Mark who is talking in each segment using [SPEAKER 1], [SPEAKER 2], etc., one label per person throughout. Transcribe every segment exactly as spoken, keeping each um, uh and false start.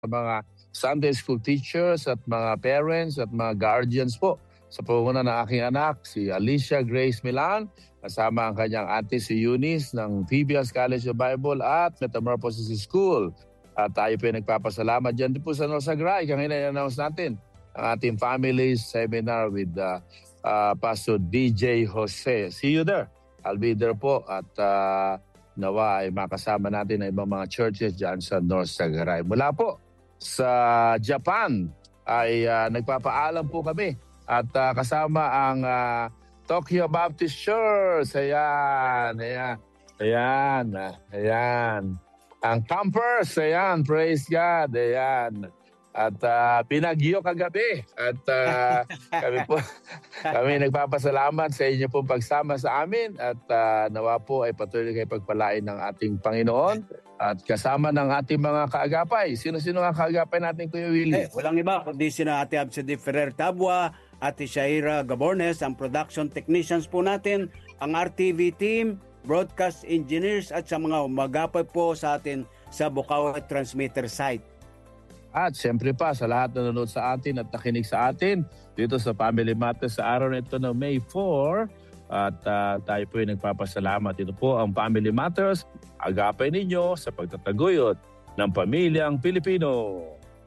[SPEAKER 1] mga Sunday school teachers at mga parents at mga guardians po sa pangunguna ng aking anak, si Alicia Grace Milan, kasama ang kanyang ate si Eunice ng Phoebias College of Bible at Metamorphosis School. At tayo po ay nagpapasalamat dyan din po sa Norsagray. Kanina i-announce natin ang ating family seminar with uh, uh, Pastor D J Jose. See you there. I'll be there po at uh, nawa ay makasama natin ang ibang mga churches dyan sa Norsagray. Mula po sa Japan ay uh, nagpapaalam po kami at uh, kasama ang uh, Tokyo Baptist Church. Ayan, ayan, ayan, ayan. Ang campers, ayan, praise God, ayan. At uh, pinagyo kagabi. At uh, kami po, kami nagpapasalamat sa inyo pong pagsama sa amin. At uh, nawa po ay patuloy kayo pagpalain ng ating Panginoon. At kasama ng ating mga kaagapay. Sino-sino nga kaagapay natin, Kuya Willie?
[SPEAKER 2] Eh, walang iba, kundi sina Ate Absedi Ferrer Tabua, Ate Shaira Gabornes, ang production technicians po natin, ang R T V team, broadcast engineers, at sa mga umagapay po sa atin sa Bukawi Transmitter site.
[SPEAKER 1] At siyempre pa sa lahat na nanonood sa atin at nakinig sa atin dito sa Family Matters sa araw na ito ng May fourth. At uh, tayo po ay nagpapasalamat. Ito po ang Family Matters. Agapay ninyo sa pagtataguyod ng pamilyang Pilipino.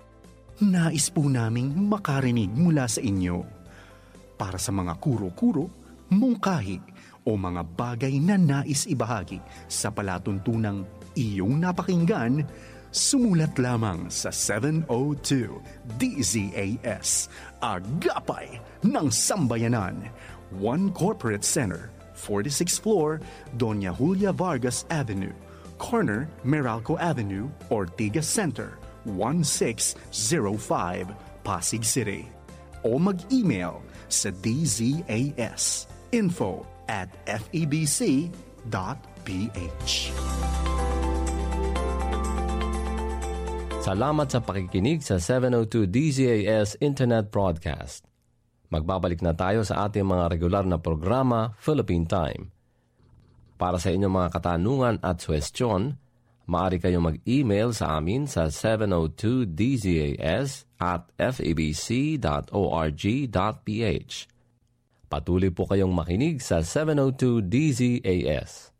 [SPEAKER 3] Nais po naming makarinig mula sa inyo. Para sa mga kuro-kuro, mungkahi o mga bagay na nais ibahagi sa palatuntunang iyong napakinggan, sumulat lamang sa seven oh two D Z A S, Agapay ng Sambayanan, One Corporate Center, forty-sixth floor, Doña Julia Vargas Avenue, corner Meralco Avenue, Ortigas Center, one six zero five, Pasig City. O mag-email sa d z a s info at f e b c dot p h.
[SPEAKER 4] Salamat sa pakikinig sa seven oh two D Z A S Internet Broadcast. Magbabalik na tayo sa ating mga regular na programa, Philippine Time. Para sa inyong mga katanungan at suwestyon, maaari kayong mag-email sa amin sa seven oh two D Z A S at f e b c dot org dot p h. Patuloy po kayong makinig sa seven oh two D Z A S.